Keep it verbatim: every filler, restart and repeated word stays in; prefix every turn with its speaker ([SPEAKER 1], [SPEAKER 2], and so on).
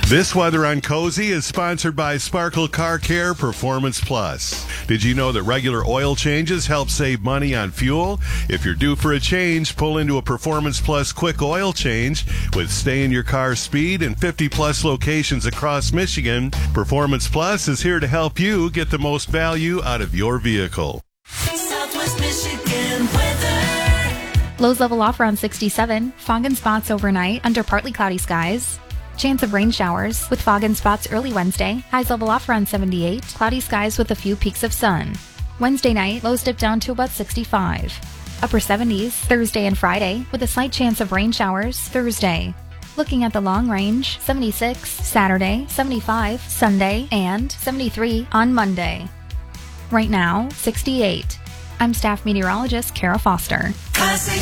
[SPEAKER 1] This Weather on Cozy is sponsored by Sparkle Car Care Performance Plus. Did you know that regular oil changes help save money on fuel? If you're due for a change, pull into a Performance Plus quick oil change with stay in your car speed and fifty plus locations across Michigan. Performance Plus is here to help you get the most value out of your vehicle.
[SPEAKER 2] Southwest Michigan weather.
[SPEAKER 3] Lows level off around sixty-seven. Fog and spots overnight under partly cloudy skies. Chance of rain showers with fog and spots early Wednesday. Highs level off around seventy-eight. Cloudy skies with a few peaks of sun. Wednesday night, lows dip down to about sixty-five. Upper seventies Thursday and Friday with a slight chance of rain showers Thursday. Looking at the long range, seventy-six Saturday, seventy-five Sunday, and seventy-three on Monday. Right now, sixty-eight. I'm staff meteorologist Kara Foster.